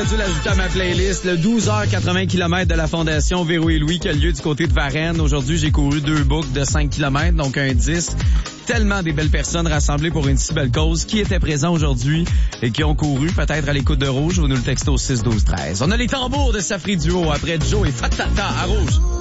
dû l'ajouter à ma playlist. Le 12h80 km de la Fondation Véro et Louis qui a lieu du côté de Varennes. Aujourd'hui, j'ai couru 2 boucles de 5 km, donc un 10. Tellement des belles personnes rassemblées pour une si belle cause. Qui étaient présents aujourd'hui et qui ont couru peut-être à l'écoute de Rouge? Vous nous le textez au 6-12-13. On a les tambours de Safri Duo après Joe et Fatata à Rouge.